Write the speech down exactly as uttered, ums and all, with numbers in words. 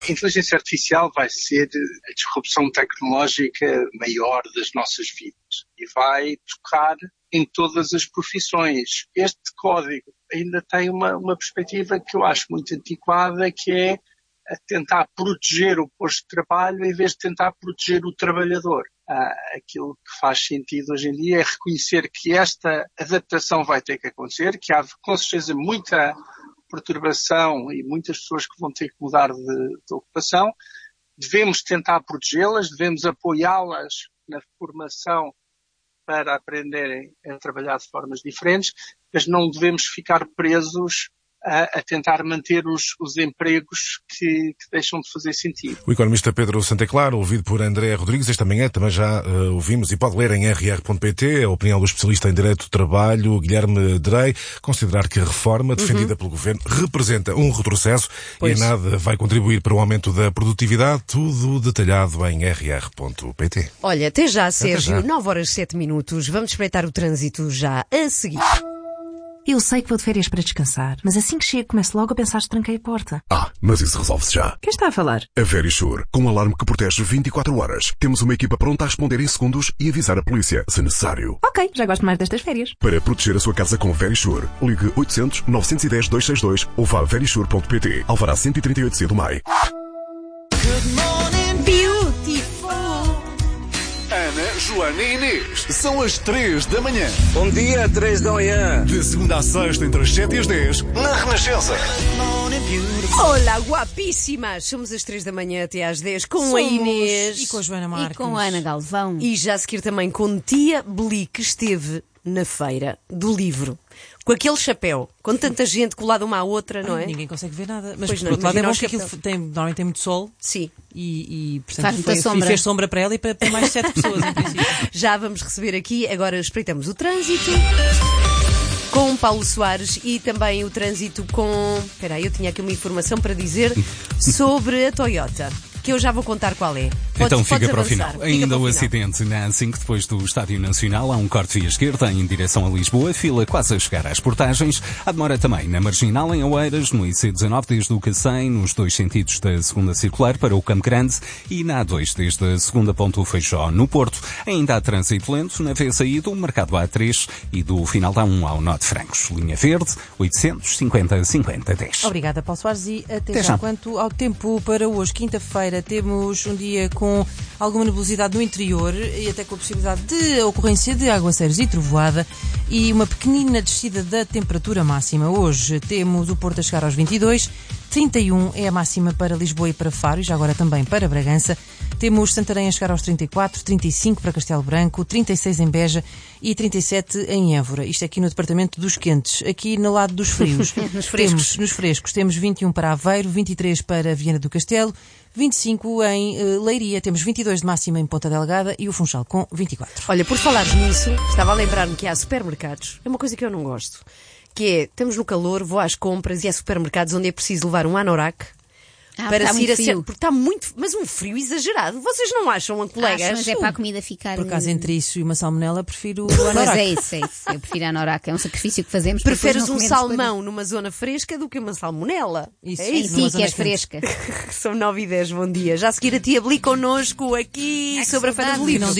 A inteligência artificial vai ser a disrupção tecnológica maior das nossas vidas e vai tocar em todas as profissões. Este código ainda tem uma, uma perspectiva que eu acho muito antiquada, que é a tentar proteger o posto de trabalho em vez de tentar proteger o trabalhador. Ah, aquilo que faz sentido hoje em dia é reconhecer que esta adaptação vai ter que acontecer, que há com certeza muita perturbação e muitas pessoas que vão ter que mudar de, de ocupação. Devemos tentar protegê-las, devemos apoiá-las na formação para aprenderem a trabalhar de formas diferentes, mas não devemos ficar presos a, a tentar manter os, os empregos que, que deixam de fazer sentido. O economista Pedro Santeclaro, ouvido por André Rodrigues, esta manhã também já uh, ouvimos e pode ler em erre erre ponto pt a opinião do especialista em Direito do Trabalho, Guilherme Drey, considerar que a reforma defendida uhum. pelo Governo representa um retrocesso pois. e nada vai contribuir para o aumento da produtividade, tudo detalhado em erre erre ponto pt. Olha, até já, Sérgio, até já. nove horas e sete minutos, vamos espreitar o trânsito já a seguir. Eu sei que vou de férias para descansar, mas assim que chego começo logo a pensar se tranquei a porta. Ah, mas isso resolve-se já. Quem está a falar? A Verisure, com um alarme que protege vinte e quatro horas. Temos uma equipa pronta a responder em segundos e avisar a polícia, se necessário. Ok, já gosto mais destas férias. Para proteger a sua casa com Verisure, ligue oitocentos, novecentos e dez, duzentos e sessenta e dois ou vá a verisure ponto pt. Alvará cento e trinta e oito C do M A I. Ana, Joana e Inês. São as três da manhã. Bom dia, três da manhã. De segunda à sexta, entre as sete e as dez, na Renascença. Olá, guapíssimas! Somos às três da manhã até às dez com Somos. a Inês. E com a Joana Marques. E com a Ana Galvão. E já a seguir também com Tia Beli, que esteve na feira do livro. Com aquele chapéu, com tanta gente colada uma à outra, não é? Ai, ninguém consegue ver nada. Mas pois por não, outro lado é bom que aquilo tem, normalmente tem muito sol. Sim. E, e portanto, faz muita foi, sombra. E fez sombra para ela e para, para mais sete pessoas, em princípio. Já vamos receber aqui, agora espreitamos o trânsito com Paulo Soares e também o trânsito com... Espera aí, eu tinha aqui uma informação para dizer sobre a Toyota, que eu já vou contar qual é. Podes, então fica para o avançar. final. Ainda o final. acidente na A cinco, depois do Estádio Nacional, há um corte via esquerda em direção a Lisboa, fila quase a chegar às portagens. Há demora também na Marginal, em Oeiras, no I C dezanove, desde o Cacém, nos dois sentidos da segunda circular para o Campo Grande, e na A dois, desde a segunda ponta do Feijó, no Porto. Ainda há trânsito lento na vez aí do Mercado A três e do final da A um ao Nó de Francos. Linha Verde, oitocentos, cinquenta, cinquenta, dez. Obrigada, Paulo Soares, e até, até já. já. Quanto ao tempo para hoje, quinta-feira, temos um dia com alguma nebulosidade no interior e até com a possibilidade de ocorrência de aguaceiros e trovoada e uma pequenina descida da temperatura máxima. Hoje temos o Porto a chegar aos vinte e dois, trinta e um é a máxima para Lisboa e para Faro e já agora também para Bragança. Temos Santarém a chegar aos trinta e quatro, trinta e cinco para Castelo Branco, trinta e seis em Beja e trinta e sete em Évora. Isto aqui no departamento dos quentes. Aqui no lado dos frios. nos frescos. Temos, nos frescos temos vinte e um para Aveiro, vinte e três para Viana do Castelo, vinte e cinco em uh, Leiria, temos vinte e dois de máxima em Ponta Delgada e o Funchal com vinte e quatro. Olha, por falares nisso, estava a lembrar-me que há supermercados, é uma coisa que eu não gosto, que é, estamos no calor, vou às compras e há supermercados onde é preciso levar um anorak Ah, para está se ir muito a ser, frio. porque está muito, mas um frio exagerado. Vocês não acham, colegas? Acho, mas é para a comida ficar... Por acaso, entre isso e uma salmonela, prefiro o Pois anorak. é isso, é isso. Eu prefiro a anorak. É um sacrifício que fazemos. Preferes para um depois não comermos salmão numa zona fresca do que uma salmonela? Isso, É coisas. isso. Sim, numa que és zona quente. fresca. São nove e dez, bom dia. Já a seguir a Tia Beli connosco aqui Ai, que sobre a Feira do saudades. Livro.